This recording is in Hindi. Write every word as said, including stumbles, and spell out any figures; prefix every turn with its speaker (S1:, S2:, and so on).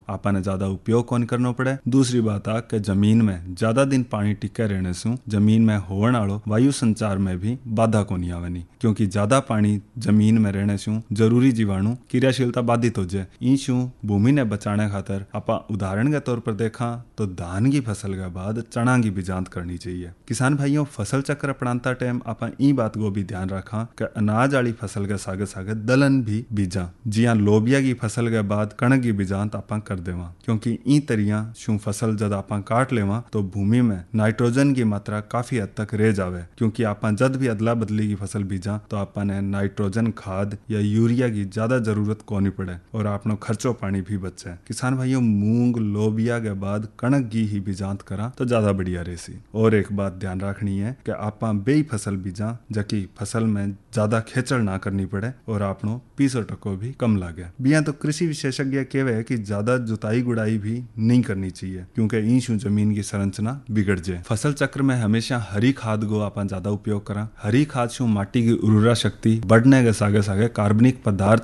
S1: आपा ने ज्यादा उपयोग कौन करना पड़े। दूसरी बात आ कि जमीन में ज्यादा दिन पानी टिके रहने से जमीन में होने वालो वायु संचार में भी बाधा को नहीं आवेनी, क्योंकि ज्यादा पानी जमीन में रहने से जरूरी जीवाणु क्रियाशीलता बाधित हो जाए। ईशु भूमि ने बचाने खातर आपा उदाहरण के तौर पर देखा तो धान की फसल के बाद चना की बीजांत करनी चाहिए। किसान भाइयों, फसल चक्र अपनाता टाइम आपा ई बात को भी ध्यान रखा कि अनाज वाली फसल के सागे सागे दलहन भी बीजा। जिया लोबिया की फसल के बाद कणक की बीजांत आपा कर देवा, क्योंकि ई तरिया शू फसल जब आपा काट लेवा तो भूमि में नाइट्रोजन की मात्रा काफी हद तक रह जावे, क्योंकि आपा जद भी अदला बदली की फसल बीजा तो आपा ने नाइट्रोजन खाद या यूरिया की ज्यादा जरूरत को नहीं पड़े और आपनो खर्चो पानी भी बचे। किसान भाइयों, मूंग लोबिया के बाद कणक की ही बीजांत करा तो ज्यादा बढ़िया रहेसी। और एक बात ध्यान रखनी है कि आपा बेई फसल बीजा जबकि फसल में ज्यादा खेचड़ ना करनी पड़े और आपनो पीसो टको भी कम लागे। बिया तो कृषि विशेषज्ञ कहवे कि ज्यादा जुताई गुड़ाई भी नहीं करनी चाहिए, क्योंकि ईशु जमीन की संरचना बिगड़ जाए। फसल चक्र में हमेशा हरी खाद को आपा ज्यादा उपयोग करा। हरी खाद शू माटी की उर्वरा शक्ति बढ़ने के सागे सागे कार्बनिक पदार्थ